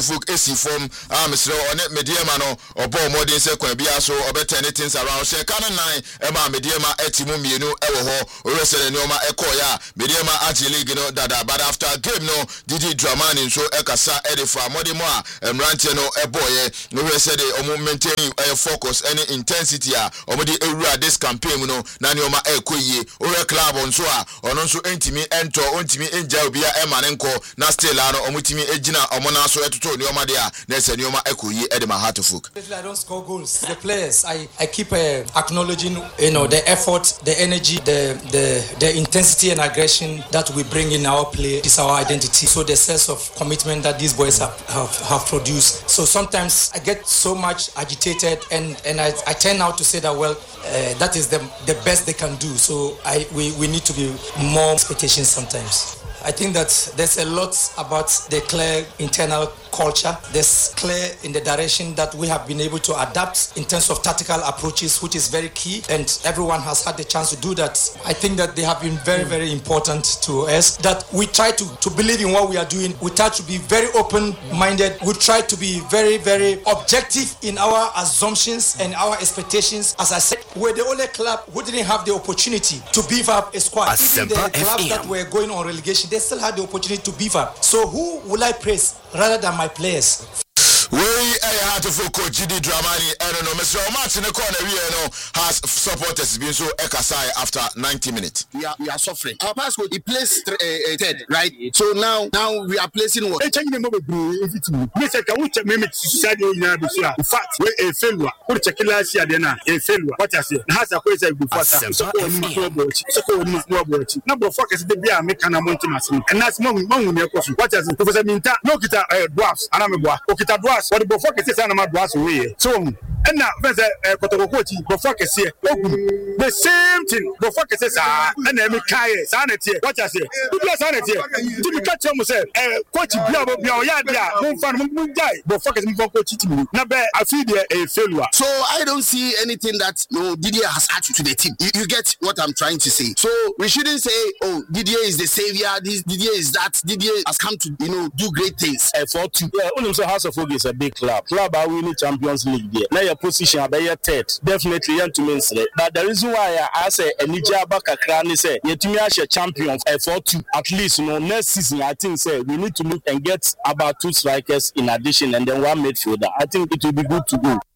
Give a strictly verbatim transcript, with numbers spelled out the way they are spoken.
Folk esi from Amstro on it mediama no obo modern se kwan bia so obeta things around se kan nine e ma mediama etimu mienu e wo ho oresele ne oma e call ya mediama anti league no dada but after game no Didi Dramani so e kasa e de fa modern mo a emrante no e boye no resele omo maintain e focus any intensity a omo de ewura this campaign no na ne oma e koyie ore club on so a ono so entimi ento ontimi enja obia e ma ne nko na still ano omo timi ejina omo na so etuto I don't score goals. The players, I, I keep uh, acknowledging, you know, the effort, the energy, the the the intensity and aggression that we bring in our play is our identity. So the sense of commitment that these boys have have, have produced. So sometimes I get so much agitated, and and I, I tend now to say that well, uh, that is the the best they can do. So I we, we need to be more expectations sometimes. I think that there's a lot about the clear internal culture. There's clear in the direction that we have been able to adapt in terms of tactical approaches, which is very key, and everyone has had the chance to do that. I think that they have been very, very important to us, that we try to, to believe in what we are doing. We try to be very open-minded. We try to be very, very objective in our assumptions and our expectations. As I said, we're the only club who didn't have the opportunity to beef up a squad. Even the clubs that were going on relegation, they still had the opportunity to beef up. So who will I praise rather than my players? We a heart of coach Didi Dramani, I don't know, Mister Martin corner we know has supporters been so ekasai after ninety minutes. We are we are suffering. Our passport he placed uh, uh, third, right? So now now we are placing what? In fact, we a failure. We check last year then a failure. What I say? Has a question before so number focus the beer make an amount and that's more what is Professor Minta no kita dwarfs and I'm a okita dwarfs what the focus is on my dwarfs way so and now Professor Kotokochi the focus here the same thing the focus is and then kai sanity what I say the sanity to catch him say coach bia bia ya bia mo fan mo guy the focus mo coach team na be I feel there a failure. So I don't see anything that no Didier has added to the team. You, you get what I'm trying to say. So we shouldn't say oh Didier is the savior, this Didier is that, Didier has come to, you know, do great things. Uh, for two. Yeah, only so House of Folk is a big club. Club are winning Champions League there. Now your position are your third. Definitely you to mention it. But the reason why I say a Niger Bakakran say you to me as a champion uh, for two. At least you know next season I think say we need to look and get about two strikers in addition and then one midfielder. I think it will be good to go.